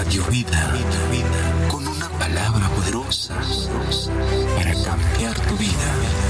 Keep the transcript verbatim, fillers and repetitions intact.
Radio Vida, con una palabra poderosa para cambiar tu vida.